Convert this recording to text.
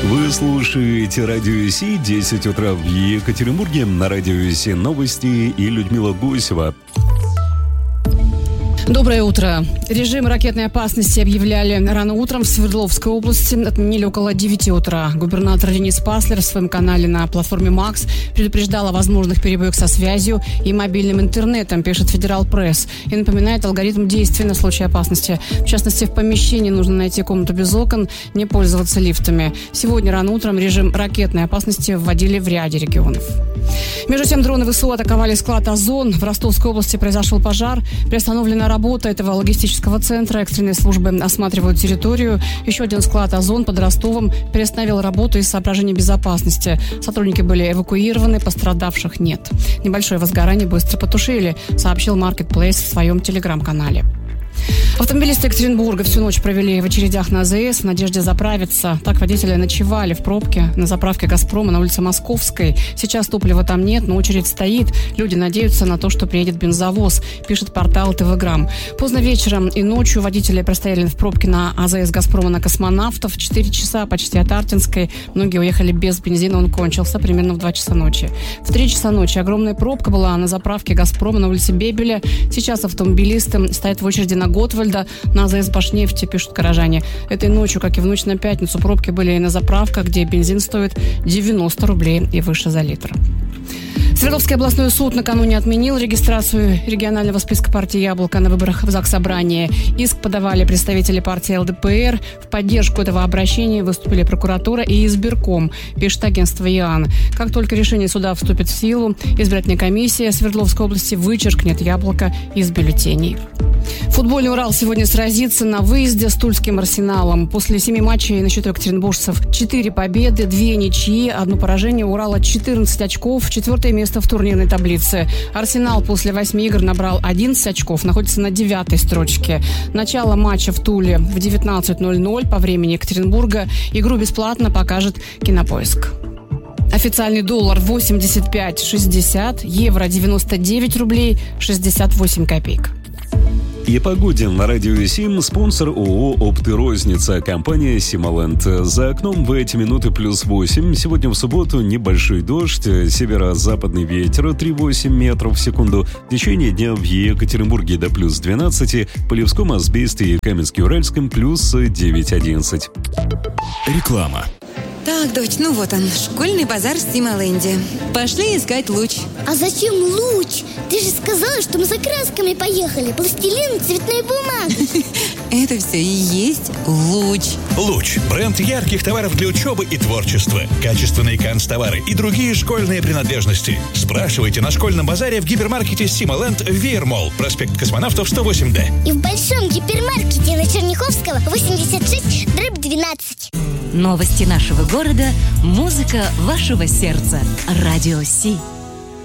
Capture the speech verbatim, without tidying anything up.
Вы слушаете Радио Си, десять утра в Екатеринбурге. На Радио Си новости и Людмила Гусева. Доброе утро. Режим ракетной опасности объявляли рано утром в Свердловской области. Отменили около девяти утра. Губернатор Денис Паслер в своем канале на платформе Макс предупреждал о возможных перебоях со связью и мобильным интернетом, пишет Федерал Пресс, и напоминает алгоритм действий на случай опасности. В частности, в помещении нужно найти комнату без окон, не пользоваться лифтами. Сегодня рано утром режим ракетной опасности вводили в ряде регионов. Между тем, дроны ВСУ атаковали склад «Озон». В Ростовской области произошел пожар. Приостановлена работа этого логистического центра. Экстренные службы осматривают территорию. Еще один склад «Озон» под Ростовом приостановил работу из соображений безопасности. Сотрудники были эвакуированы, пострадавших нет. Небольшое возгорание быстро потушили, сообщил Marketplace в своем телеграм-канале. Автомобилисты Екатеринбурга всю ночь провели в очередях на АЗС в надежде заправиться. Так водители ночевали в пробке на заправке «Газпрома» на улице Московской. Сейчас топлива там нет, но очередь стоит. Люди надеются на то, что приедет бензовоз, пишет портал ТВ-грамм. Поздно вечером и ночью водители простояли в пробке на АЗС «Газпрома» на Космонавтов. Четыре часа почти от Артинской. Многие уехали без бензина, он кончился примерно в два часа ночи. В три часа ночи огромная пробка была на заправке «Газпрома» на улице Бебеля. Сейчас автомобилисты стоят в очереди на Готвальда, на АЗС Башнефти, пишут горожане. Этой ночью, как и в ночь на пятницу, пробки были и на заправках, где бензин стоит девяносто рублей и выше за литр. Свердловский областной суд накануне отменил регистрацию регионального списка партии «Яблоко» на выборах в Заксобрание. Иск подавали представители партии ЛДПР. В поддержку этого обращения выступили прокуратура и избирком, пишет агентство ИАН. Как только решение суда вступит в силу, избирательная комиссия Свердловской области вычеркнет «Яблоко» из бюллетеней. Футбольный «Урал» сегодня сразится на выезде с Тульским «Арсеналом». После семи матчей на счету екатеринбуржцев четыре победы, две ничьи, одно поражение. У «Урала» четырнадцать очков, четвертое место в турнирной таблице. «Арсенал» после восьми игр набрал одиннадцать очков, находится на девятой строчке. Начало матча в Туле в девятнадцать ноль ноль по времени Екатеринбурга. Игру бесплатно покажет Кинопоиск. Официальный доллар восемьдесят пять шестьдесят, евро девяносто девять рублей шестьдесят восемь копеек. И погоде на Радио Сим спонсор ООО «Опты-розница», компания «Симоленд». За окном в эти минуты плюс восемь. Сегодня в субботу небольшой дождь, северо-западный ветер три целых восемь метров в секунду. В течение дня в Екатеринбурге до плюс двенадцать, Полевском, Азбесте и Каменске-Уральском плюс девять одиннадцать. Реклама. Так, дочь, ну вот он, школьный базар в Симоленде. Пошли искать луч. А зачем луч? Ты же сказала, что мы за красками поехали. Пластилин, цветной бумаг. Это все и есть луч. Луч – бренд ярких товаров для учебы и творчества. Качественные канцтовары и другие школьные принадлежности. Спрашивайте на школьном базаре в гипермаркете Симоленд в Веермолл, проспект Космонавтов сто восемь дэ. И в большом гипермаркете на Черняховского восемьдесят шесть дробь двенадцать. Новости нашего города, музыка вашего сердца. Радио Си.